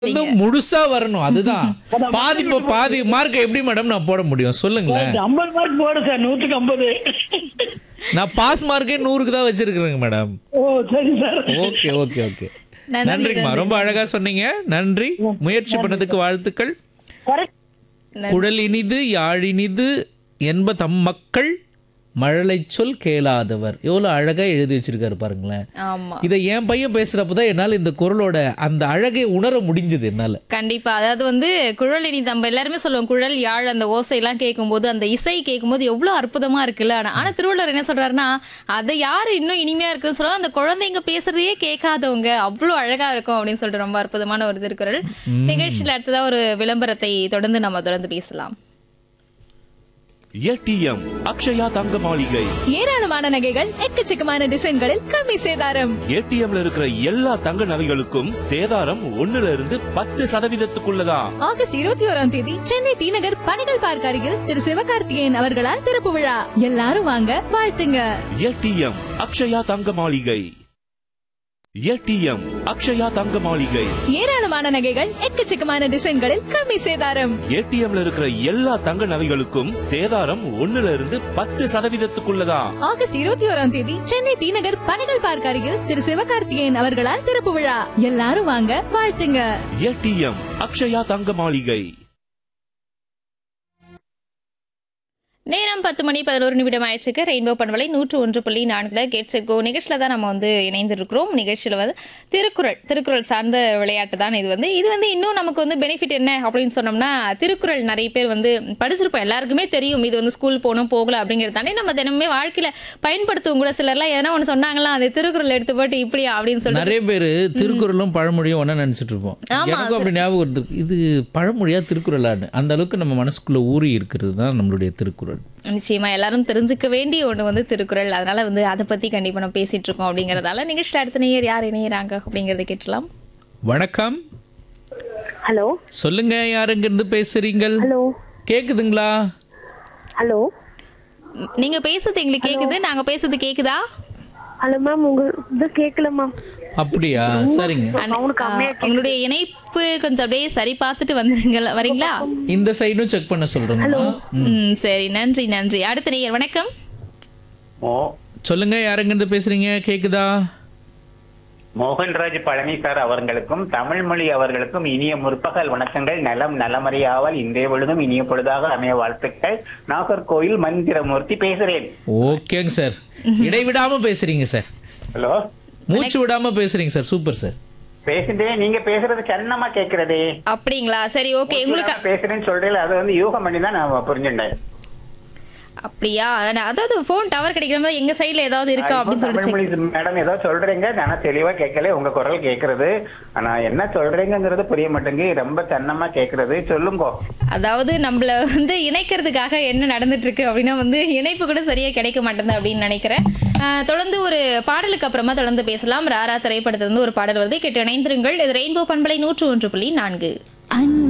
வந்து முழுசா வரணும். அதுதான் பாதி மார்க் எப்படி மேடம் நான் போட முடியும் சொல்லுங்களேன். 50 மார்க் போடு சார், 100க்கு 50. நான் பாஸ் மார்க்கே 100க்கு தான் வச்சிருக்கிறேங்க மேடம். ஓ சரி சார். ஓகே ஓகே ஓகே நன்றிங்கம்மா, ரொம்ப அழகா சொன்னீங்க. நன்றி, முயற்சி பண்ணதுக்கு வாழ்த்துக்கள். கரெக்ட். குழல் இனிது யாழ் இனிது என்ப தம் மக்கள் மழலை சொல் கேளாதவர். எவ்வளவு அழகா எழுதி வச்சிருக்காரு பாருங்களேன். ஆமா, இதை என் பையன் பேசுறப்பதான் என்னால இந்த குரலோட அந்த அழகை உணர முடிஞ்சது என்னால. கண்டிப்பா. அதாவது வந்து குழல் இனி நம்ம எல்லாருமே சொல்லுவோம், குழல் யாழ் அந்த ஓசை எல்லாம் கேட்கும்போது, அந்த இசை கேட்கும்போது எவ்வளவு அற்புதமா இருக்குல்ல. ஆனா திருவள்ளுவர் என்ன சொல்றாருன்னா, அதை யாரு இன்னும் இனிமையா இருக்குன்னு சொல்லுவாங்க, அந்த குழந்தைங்க பேசுறதையே கேட்காதவங்க அவ்வளவு அழகா இருக்கும் அப்படின்னு சொல்லிட்டு ரொம்ப அற்புதமான ஒரு திருக்குறள். நிகழ்ச்சியில் அடுத்ததா ஒரு விளம்பரத்தை தொடர்ந்து நம்ம தொடர்ந்து பேசலாம். ஏடிஎம் அக்ஷயா தங்க மாளிகை. ஏராளமான நகைகள் எக்கச்சக்கமான டிசைன்களில் கம்மி சேதாரம். ஏடிஎம்ல இருக்கிற எல்லா தங்க நகைகளுக்கும் சேதாரம் 1% ஆகஸ்ட் 21ஆம் தேதி சென்னை டி நகர் பணிகள் பார்க் அருகில் திரு சிவகார்த்திகேயன் அவர்களால் திறப்பு விழா. எல்லாரும் வாங்க, வாழ்த்துங்க. ஏடிஎம் அக்ஷயா தங்க மாளிகை. ஏடிஎம் அக்ஷயா தங்க மாளிகை. ஏராளமான நகைகள் எக்கச்சக்கமான டிசைன்களில் கம்மி சேதாரம். ஏடிஎம்ல இருக்கிற எல்லா தங்க நகைகளுக்கும் சேதாரம் 1% ஆகஸ்ட் 21ஆம் தேதி சென்னை டி நகர் பணிகள் பார்க் அருகில் திரு சிவகார்த்திகேயன் அவர்களால் திறப்பு விழா. எல்லாரும் வாங்க, வாழ்த்துங்க. ஏடிஎம் அக்ஷயா தங்க மாளிகை. நேரம் 10 மணி 11 நிமிடம் ஆயிடுச்சுக்கு. ரெயின்போ பண்பலை 101.4 கேட் செட் கோ நிகழ்ச்சியில தான் நம்ம வந்து இணைந்திருக்கிறோம். நிகழ்ச்சியில வந்து திருக்குறள் சார்ந்த விளையாட்டு தான் இது வந்து இன்னும் நமக்கு வந்து பெனிஃபிட் என்ன அப்படின்னு சொன்னோம்னா, திருக்குறள் நிறைய பேர் வந்து படிச்சிருப்போம், எல்லாருக்குமே தெரியும். இது வந்து ஸ்கூல் போகணும் போகல அப்படிங்கிறது தானே நம்ம தினமே வாழ்க்கையில பயன்படுத்துவோம் கூட. சிலர்லாம் எதனா ஒன்று சொன்னாங்களா, அந்த திருக்குறள் எடுத்து போட்டு இப்படியா அப்படின்னு சொல்லி நிறைய பேர் திருக்குறளும் பழமொழியும் ஒன்னா நினைச்சிட்டு இருப்போம். எனக்கும் அப்படி ஞாபகம் வருது, இது பழமொழியா திருக்குறளான்னு. அந்த அளவுக்கு நம்ம மனசுக்குள்ள ஊறி இருக்கிறது தான் நம்மளுடைய திருக்குறள். நிச்சயமா எல்லாரும் தெரிஞ்சுக்க வேண்டிய ஒண்ணு வந்து திருக்குறள். அதனால வந்து அதை பத்தி கண்டிப்பா நம்ம பேசிட்டு இருக்கோம். அப்படிங்கறதால நிகழ்ச்சியில அடுத்த நேயர் யார் இணையறாங்க அப்படிங்கறத கேட்டலாம். வணக்கம். ஹலோ, சொல்லுங்க, யாருங்க இருந்து பேசுறீங்க? ஹலோ, கேக்குதுங்களா? ஹலோ, நீங்க பேசுறது எங்களுக்கு கேக்குது, நாங்க பேசுறது கேக்குதா? ஹலோ மேம், உங்க இது கேட்கல மேம். அப்படியா, சரிங்க. உங்களுடைய இணைப்பு கொஞ்சம் அப்படியே சரி பார்த்துட்டு வந்துருங்க, வரீங்களா? இந்த சைடும் செக் பண்ண சொல்றேன். சரி, நன்றி நன்றி. அடுத்த நேயர் வணக்கம். சொல்லுங்க, யாருங்க இருந்து பேசுறீங்க? கேக்குதா? மோகன்ராஜ் பழனி சார் அவர்களுக்கும் தமிழ்மொழி அவர்களுக்கும் இனிய முற்பகல் வணக்கங்கள். நலம் நலமறியாமல் இன்றைய பொழுதும் இனிய பொழுதாக அமைய வாழ்த்துக்கள். நாகர்கோயில் மந்திரமூர்த்தி பேசுறேன். ஓகேங்க சார், இடைவிடாம பேசுறீங்க சார். ஹலோ, மூச்சு விடாம பேசுறீங்க சார். Super sir. பேசுறேன், நீங்க பேசுறது சன்னமா கேக்குறதே. அப்படிங்களா? சரி, ஓகே. உங்களுக்கு பேசுறேன்னு சொல்றேன், அது வந்து யூகம் பண்ணி தான் நான் புரிஞ்சுட்டேன். அப்படியா? அதாவது போன் டவர் கிடைக்கிற எங்க சைடுல ஏதாவது இருக்கா அப்படின்னு சொல்லிட்டு மேடம் ஏதோ சொல்றீங்க, ஆனா தெளிவா கேட்கல. உங்க குரல் கேக்குறது, ஆனா என்ன சொல்றீங்கிறது புரிய மாட்டேங்குது. ரொம்ப சன்னமா கேக்குறது, சொல்லுங்க. அதாவது நம்மள வந்து இணைக்கிறதுக்காக என்ன நடந்துட்டு இருக்கு அப்படின்னா வந்து இணைப்பு கூட சரியா கிடைக்க மாட்டேங்குது அப்படின்னு நினைக்கிறேன். தொடர்ந்து ஒரு பாடலுக்கு அப்புறமா தொடர்ந்து பேசலாம். ராரா திரைப்படத்திலிருந்து ஒரு பாடல் வருது, கேட்டு இணைந்திருங்கள். இது ரெயின்போ பண்பலை 101.4.